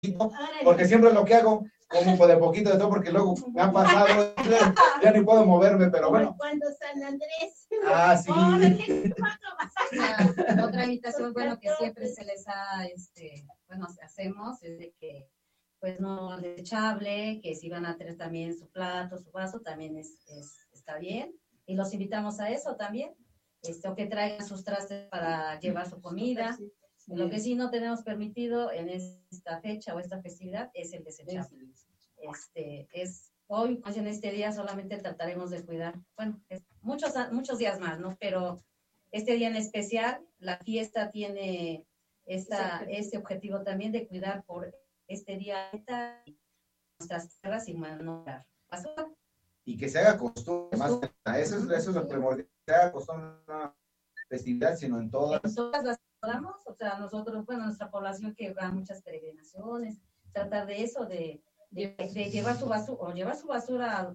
porque siempre lo que hago, como de poquito de todo, porque luego me han pasado, ya ni puedo moverme, pero bueno. Cuando San Andrés. Sí. Otra invitación, bueno, que siempre se les ha, bueno, hacemos, es de que, pues, no desechable, que si van a tener también su plato, su vaso, también está bien, y los invitamos a eso también, o que traigan sus trastes para llevar su comida. Lo que sí no tenemos permitido en esta fecha o esta festividad es el desechable. Hoy, pues en este día solamente trataremos de cuidar, bueno, muchos días más, ¿no? Pero este día en especial, la fiesta tiene este objetivo también de cuidar por este día nuestras tierras y no basura. Y que se haga costumbre, más eso es lo primordial, que se haga costumbre una festividad, sino en todas. En todas las hablamos, o sea, nosotros, bueno, nuestra población que va a muchas peregrinaciones, tratar de eso, de llevar su basura, o llevar su basura